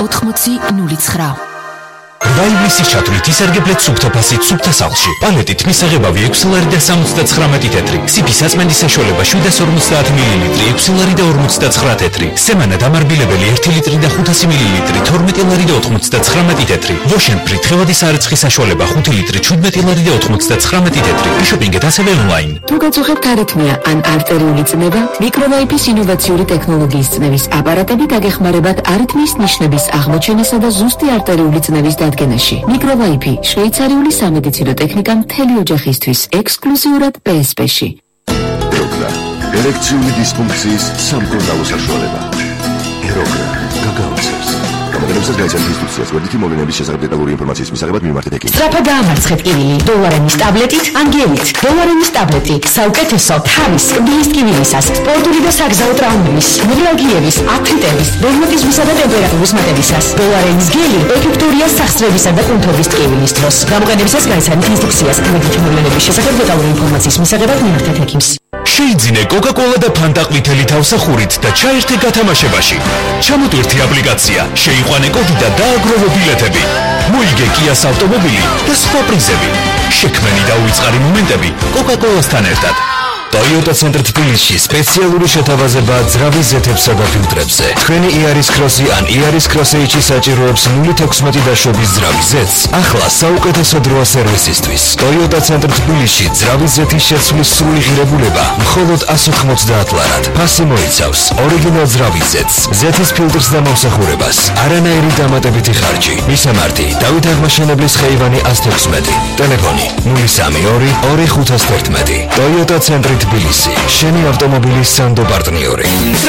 8009. Ბაიბლისის ჩათვლით ისარგებლეთ სუფთაფასით სუფთა სახლში. პალეტით მისაღებავი 6 ლარი და 79 თეთრი. სიფის აწმენდის საშუალება 750 მილილიტრი 6 ლარი და 59 თეთრი. სემანა დამარბილებელი 1 ლიტრი და 500 მილილიტრი 12 ლარი და 99 თეთრი. Lotion Free თხევადის სარეცხის საშუალება 5 ლიტრი 17 ლარი და 99 თეთრი. შოპინგეთ ასევე ონლაინ. თუ გაწუხებთ არითმია ან არტერიული წნევა, მიკროვაიპის ინოვაციური ტექნოლოგიის წნევის აპარატები დაგეხმარებათ არითმიის ნიშნების აღმოჩენასა და ზუსტი არტერიული წნევის დადგენაში. მიკროვაიპი შვეიცარიული სამედიცინო ტექნიკა მთელი ოჯახისთვის ექსკლუზიურად PSP-ში. ეროგრა ერექციული დისფუნქციის სამკურნალო საშუალება. ეროგრა გაგაოცებს. გამოგონებსაც გაიცემთ ინსტრუქციას ვერდითი მოვლენების შესახებ დეტალური ინფორმაციის მისაღებად მიმართეთ ეკიპს. სწრაფად დაამარცხეთ კივილი დოლარენის ტაბლეტით ან გელით. დოლარენის ტაბლეტი საუკეთესო თავის კბილის ტკივილისას, სპორტული და საგზაო ტრაუმების, ნევრალგიების, ართრიტების, რევმატიზმისა და ტემპერატურის მატებისას. დოლარენის გელი ეფექტურია სახსრებისა და კუნთობის ტკივილის დროს. გამოყენებისას გაიცემთ ინსტრუქციას ვერდითი მოვლენების შესახებ დეტალური ინფორმაციის მისაღებად მიმართეთ ეკიპს. შეიძინე კოკა-კოლა და ფანტა ყვითელი თავსახურით და ჩაერთე გათამაშებაში. ჩამოტვირთი აპლიკაცია, შეიყვანე კოდი და დააგროვე ბილეთები. მოიგე კიას ავტომობილი და სხვა პრიზები. შექმენი და უიწყარი მომენტები კოკა-კოლასთან ერთად. Toyota Center თბილისში სპეციალური შეთავაზება ძრავის ზეთებსა და ფილტრებზე. თქვენი იარის კროსი ან იარის კროსეიჩი საჭიროებს 0.16 დაშვების ძრავის ზეთს. ახლა საუკეთესო დროა სერვისისთვის. Toyota Center თბილისში ძრავის ზეთის შეცვლის სრული ღირებულება მხოლოდ 190 ლარად. ფასი მოიცავს ორიგინალ ძრავის ზეთს, ზეთის ფილტრს და მომსახურებას. არანაირი დამატებითი ხარჯი. მისამართი: დავით აღმაშენებლის ხეივანი 116. ტელეფონი 032 2511. Toyota Center თბილისი, შენი ავტომობილის სანდო პარტნიორი.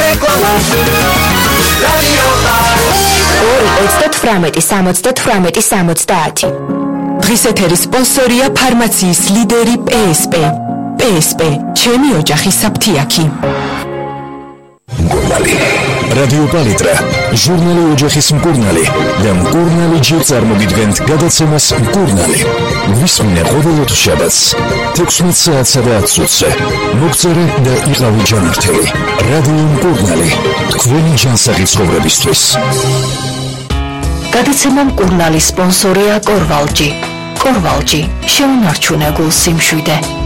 2-98-70-70. დღის ეთერის სპონსორია ფარმაციის ლიდერი PSP. PSP, ჩემი ოჯახის საფთიაქი. მკურნალი რადიო პალიტრა ჟურნალი ოჯახის მკურნალი და მკურნალი ჯერ წარმოგიდგენთ გადაცემას მკურნალი. ვისმინე ყოველ შაბათს 16 საათსა და 10 წუთზე. მოგწერე და იყავი ჯანმრთელი. რადიო მკურნალი, თქვენი ჯანსაღი ცხოვრებისთვის. გადაცემა მკურნალის სპონსორია კორვალჯი. კორვალჯი, შეუნარჩუნე გულ სიმშვიდე.